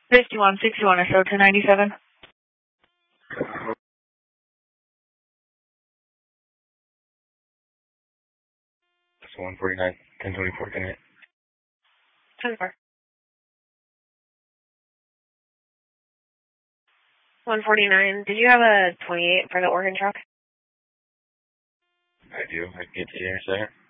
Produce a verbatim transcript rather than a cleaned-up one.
fifty-one sixty-one or so, two ninety-seven. It's one forty-nine, ten twenty-four, can I? twenty-four. one forty-nine. Did you have a twenty-eight for the Oregon truck? I do. I can get to you in a second.